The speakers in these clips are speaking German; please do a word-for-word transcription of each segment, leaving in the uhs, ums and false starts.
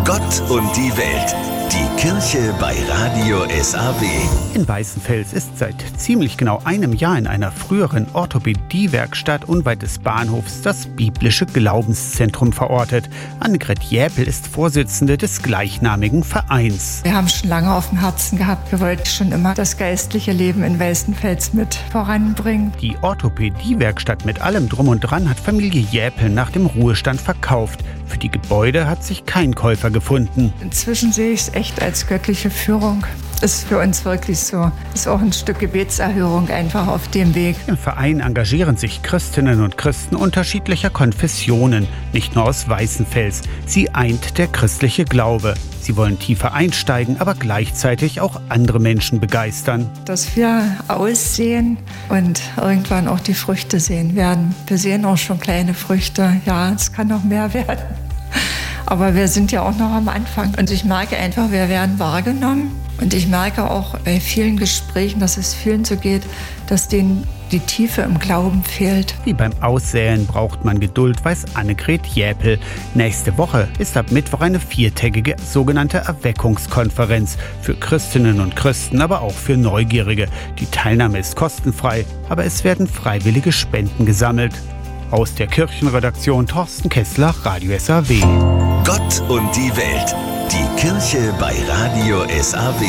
Gott und die Welt. Die Kirche bei Radio S A W. In Weißenfels ist seit ziemlich genau einem Jahr in einer früheren Orthopädiewerkstatt unweit des Bahnhofs das biblische Glaubenszentrum verortet. Annegret Jäpel ist Vorsitzende des gleichnamigen Vereins. Wir haben schon lange auf dem Herzen gehabt, wir wollten schon immer das geistliche Leben in Weißenfels mit voranbringen. Die Orthopädiewerkstatt mit allem Drum und Dran hat Familie Jäpel nach dem Ruhestand verkauft. Für die Gebäude hat sich kein Käufer gefunden. Inzwischen sehe ich es echt als göttliche Führung. Ist für uns wirklich so. Ist auch ein Stück Gebetserhörung einfach auf dem Weg. Im Verein engagieren sich Christinnen und Christen unterschiedlicher Konfessionen, nicht nur aus Weißenfels. Sie eint der christliche Glaube. Sie wollen tiefer einsteigen, aber gleichzeitig auch andere Menschen begeistern. Dass wir aussehen und irgendwann auch die Früchte sehen werden. Wir sehen auch schon kleine Früchte. Ja, es kann noch mehr werden. Aber wir sind ja auch noch am Anfang. Und ich merke einfach, wir werden wahrgenommen. Und ich merke auch bei vielen Gesprächen, dass es vielen so geht, dass denen die Tiefe im Glauben fehlt. Wie beim Aussäen braucht man Geduld, weiß Annegret Jäpel. Nächste Woche ist ab Mittwoch eine viertägige sogenannte Erweckungskonferenz. Für Christinnen und Christen, aber auch für Neugierige. Die Teilnahme ist kostenfrei, aber es werden freiwillige Spenden gesammelt. Aus der Kirchenredaktion Thorsten Kessler, Radio S A W. Gott und die Welt. Die Kirche bei Radio S A W.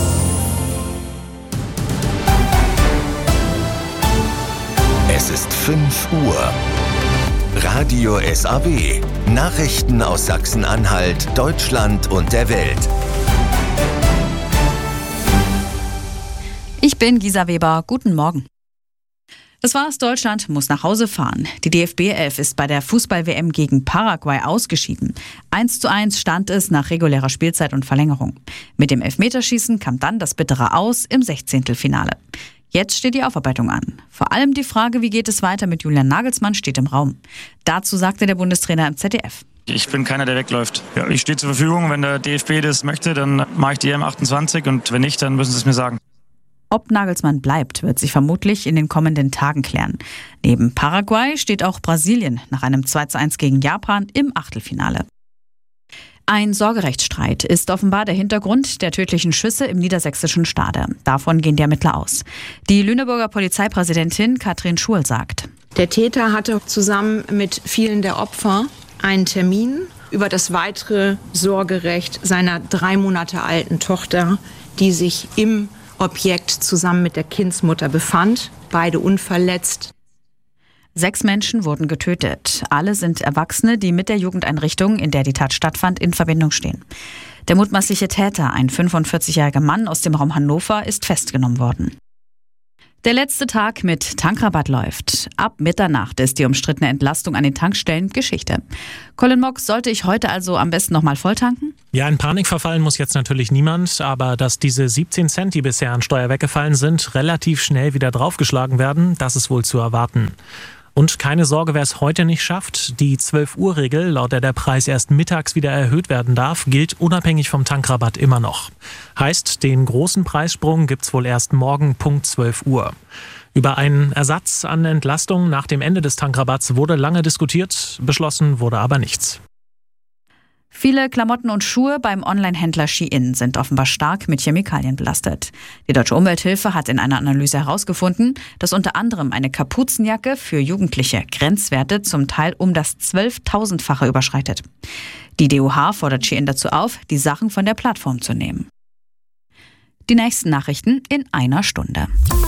Es ist fünf Uhr. Radio S A W. Nachrichten aus Sachsen-Anhalt, Deutschland und der Welt. Ich bin Gisa Weber. Guten Morgen. Das war's, Deutschland muss nach Hause fahren. Die D F B elf ist bei der Fußball-W M gegen Paraguay ausgeschieden. eins zu eins stand es nach regulärer Spielzeit und Verlängerung. Mit dem Elfmeterschießen kam dann das bittere Aus im Sechzehntelfinale. Jetzt steht die Aufarbeitung an. Vor allem die Frage, wie geht es weiter mit Julian Nagelsmann, steht im Raum. Dazu sagte der Bundestrainer im Z D F. Ich bin keiner, der wegläuft. Ja, ich stehe zur Verfügung. Wenn der D F B das möchte, dann mache ich die E M achtundzwanzig und wenn nicht, dann müssen sie es mir sagen. Ob Nagelsmann bleibt, wird sich vermutlich in den kommenden Tagen klären. Neben Paraguay steht auch Brasilien nach einem zwei zu eins gegen Japan im Achtelfinale. Ein Sorgerechtsstreit ist offenbar der Hintergrund der tödlichen Schüsse im niedersächsischen Stade. Davon gehen die Ermittler aus. Die Lüneburger Polizeipräsidentin Katrin Schurl sagt: Der Täter hatte zusammen mit vielen der Opfer einen Termin über das weitere Sorgerecht seiner drei Monate alten Tochter, die sich im Objekt zusammen mit der Kindsmutter befand, beide unverletzt. Sechs Menschen wurden getötet. Alle sind Erwachsene, die mit der Jugendeinrichtung, in der die Tat stattfand, in Verbindung stehen. Der mutmaßliche Täter, ein fünfundvierzigjähriger Mann aus dem Raum Hannover, ist festgenommen worden. Der letzte Tag mit Tankrabatt läuft. Ab Mitternacht ist die umstrittene Entlastung an den Tankstellen Geschichte. Colin Mock, sollte ich heute also am besten nochmal volltanken? Ja, in Panik verfallen muss jetzt natürlich niemand, aber dass diese siebzehn Cent, die bisher an Steuer weggefallen sind, relativ schnell wieder draufgeschlagen werden, das ist wohl zu erwarten. Und keine Sorge, wer es heute nicht schafft. Die zwölf-Uhr-Regel, laut der der Preis erst mittags wieder erhöht werden darf, gilt unabhängig vom Tankrabatt immer noch. Heißt, den großen Preissprung gibt's wohl erst morgen Punkt zwölf Uhr. Über einen Ersatz an Entlastung nach dem Ende des Tankrabatts wurde lange diskutiert, beschlossen wurde aber nichts. Viele Klamotten und Schuhe beim Online-Händler Shein sind offenbar stark mit Chemikalien belastet. Die Deutsche Umwelthilfe hat in einer Analyse herausgefunden, dass unter anderem eine Kapuzenjacke für Jugendliche Grenzwerte zum Teil um das zwölftausendfache überschreitet. Die D U H fordert Shein dazu auf, die Sachen von der Plattform zu nehmen. Die nächsten Nachrichten in einer Stunde.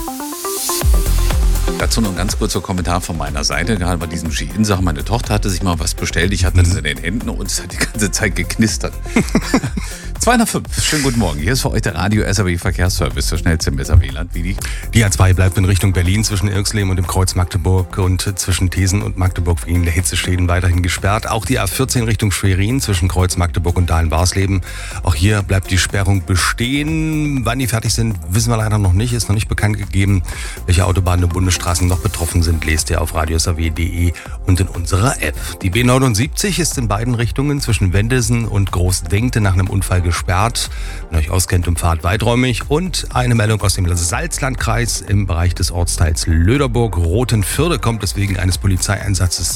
Dazu noch ein ganz kurzer Kommentar von meiner Seite. Gerade bei diesem Shein-Sachen. Meine Tochter hatte sich mal was bestellt. Ich hatte das in den Händen und es hat die ganze Zeit geknistert. zwei null fünf. Schönen guten Morgen. Hier ist für euch der Radio S A W Verkehrsservice. Der schnellste im S A W-Land. Wie die? Die A zwei bleibt in Richtung Berlin zwischen Irxleben und dem Kreuz Magdeburg und zwischen Thesen und Magdeburg wegen der Hitzeschäden weiterhin gesperrt. Auch die A vierzehn Richtung Schwerin zwischen Kreuz Magdeburg und Dahlen-Barsleben. Auch hier bleibt die Sperrung bestehen. Wann die fertig sind, wissen wir leider noch nicht. Ist noch nicht bekannt gegeben. Welche Autobahnen und Bundesstraßen noch betroffen sind, lest ihr auf radio s a w punkt d e und in unserer App. Die B neunundsiebzig ist in beiden Richtungen zwischen Wendesen und Großdenkte nach einem Unfall gesperrt. Wenn ihr euch auskennt, umfahrt weiträumig. Und eine Meldung aus dem Salzlandkreis im Bereich des Ortsteils Löderburg. Rothenförde kommt es wegen eines Polizeieinsatzes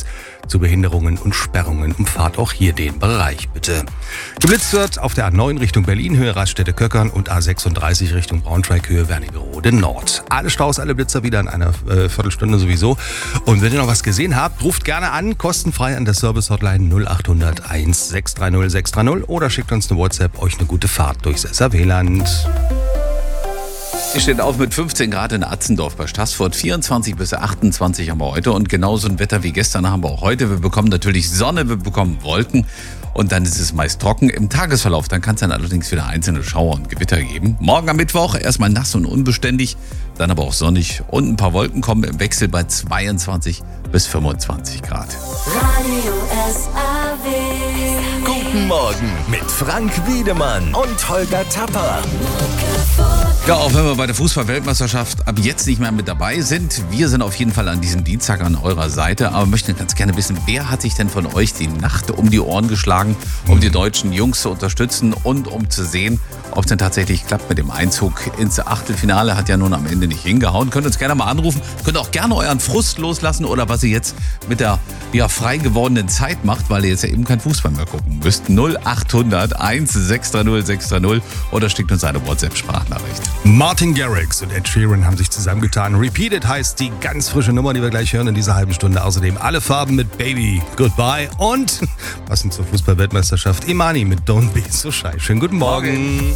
zu Behinderungen und Sperrungen. Umfahrt auch hier den Bereich, bitte. Geblitzt wird auf der A neun Richtung Berlin, Höhe Raststätte-Köckern und A sechsunddreißig Richtung Braunschweig, Höhe Wernigerode Nord. Alle Staus, alle Blitzer wieder in einer äh, Viertelstunde sowieso. Und wenn ihr noch was gesehen habt, ruft gerne an, kostenfrei an der Service-Hotline null acht null null eins sechs drei null sechs drei null oder schickt uns eine WhatsApp, euch eine gute Fahrt durchs S R W-Land. Wir stehen auf mit fünfzehn Grad in Atzendorf bei Staßfurt. vierundzwanzig bis achtundzwanzig haben wir heute und genauso ein Wetter wie gestern haben wir auch heute. Wir bekommen natürlich Sonne, wir bekommen Wolken und dann ist es meist trocken. Im Tagesverlauf, dann kann es dann allerdings wieder einzelne Schauer und Gewitter geben. Morgen am Mittwoch erstmal nass und unbeständig, dann aber auch sonnig und ein paar Wolken kommen im Wechsel bei zweiundzwanzig bis fünfundzwanzig Grad. Radio S A W. Guten Morgen mit Frank Wiedemann und Holger Tapper. Ja, auch wenn wir bei der Fußball-Weltmeisterschaft ab jetzt nicht mehr mit dabei sind, wir sind auf jeden Fall an diesem Dienstag an eurer Seite, aber möchten ganz gerne wissen, wer hat sich denn von euch die Nacht um die Ohren geschlagen, um die deutschen Jungs zu unterstützen und um zu sehen, ob es denn tatsächlich klappt mit dem Einzug ins Achtelfinale. Hat ja nun am Ende nicht hingehauen. Könnt uns gerne mal anrufen, könnt auch gerne euren Frust loslassen oder was ihr jetzt mit der ja, frei gewordenen Zeit macht, weil ihr jetzt ja eben kein Fußball mehr gucken müsst. null acht null null eins sechs drei null sechs drei null oder schickt uns eine WhatsApp-Sprachnachricht. Martin Garrix und Ed Sheeran haben sich zusammengetan. Repeated heißt die ganz frische Nummer, die wir gleich hören in dieser halben Stunde. Außerdem alle Farben mit Baby, Goodbye und passend zur Fußball-Weltmeisterschaft Imani mit Don't Be So Shy. Schönen guten Morgen. Morgen.